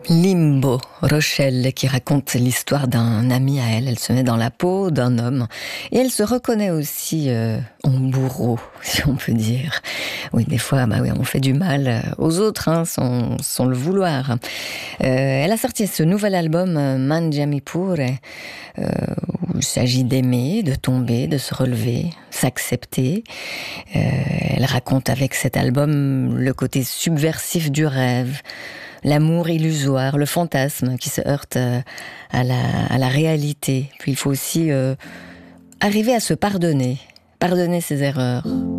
Limbo, Rochelle, qui raconte l'histoire d'un ami à elle. Elle se met dans la peau d'un homme et elle se reconnaît aussi en bourreau, si on peut dire. Oui, des fois, on fait du mal aux autres, sans le vouloir. Elle a sorti ce nouvel album, Mangiami Pure, où il s'agit d'aimer, de tomber, de se relever, s'accepter. Elle raconte avec cet album le côté subversif du rêve, l'amour illusoire, le fantasme qui se heurte à la réalité. Puis il faut aussi arriver à se pardonner ses erreurs.